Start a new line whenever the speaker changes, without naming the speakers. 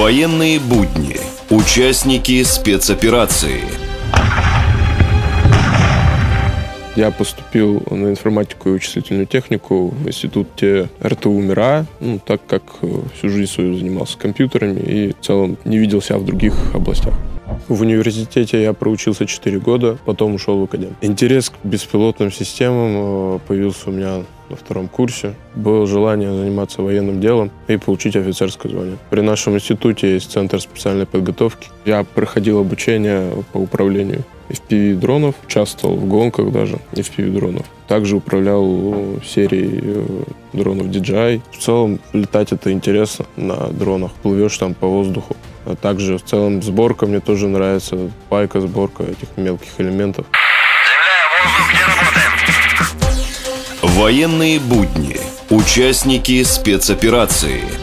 Военные будни. Участники спецоперации.
Я поступил на информатику и вычислительную технику в институте РТУ МИРА, так как всю жизнь свою занимался компьютерами и в целом не видел себя в других областях. В университете я проучился 4 года, потом ушел в академию. Интерес к беспилотным системам появился у меня на 2-м курсе. Было желание заниматься военным делом и получить офицерское звание. При нашем институте есть центр специальной подготовки. Я проходил обучение по управлению FPV-дронов, участвовал в гонках даже FPV-дронов. Также управлял серией дронов DJI. В целом летать это интересно на дронах. Плывешь там по воздуху. А также в целом сборка мне тоже нравится. Пайка, сборка этих мелких элементов.
Заявляю воздух, где работаем. Военные будни. Участники спецоперации.